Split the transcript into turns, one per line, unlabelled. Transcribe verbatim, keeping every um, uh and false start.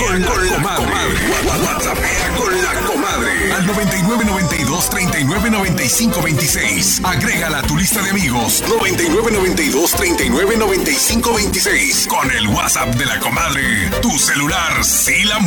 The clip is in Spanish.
con la comadre. WhatsAppea con la comadre. Al noventa y nueve noventa y dos treinta y nueve noventa y cinco veintiséis. Agrégala a tu lista de amigos. noventa y nueve noventa y dos treinta y nueve noventa y cinco veintiséis. Con el WhatsApp de la comadre, tu celular sí la mueve.